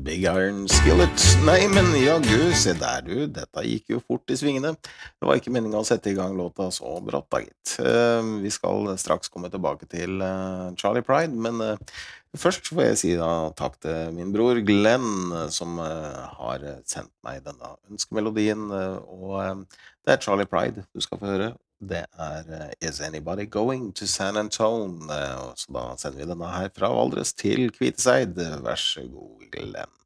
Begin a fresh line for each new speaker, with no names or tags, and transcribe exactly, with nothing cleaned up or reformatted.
Big Iron Skillet. Nei, men jaggu, se der du, dette gikk jo fort i svingene. Det var ikke meningen å sette i gang låta så brått, da, gitt. Eh, vi skal straks komme tilbake til eh, Charlie Pride, men eh, først får jeg si da takk til min bror Glenn, eh, som eh, har sendt meg denne ønskemelodien, eh, og eh, det er Charlie Pride du skal få høre. Det er eh, Is Anybody Going to San Antone? Eh, og så da sender vi denne her fra Valdres til Kviteseid. Vær så god, Glenn.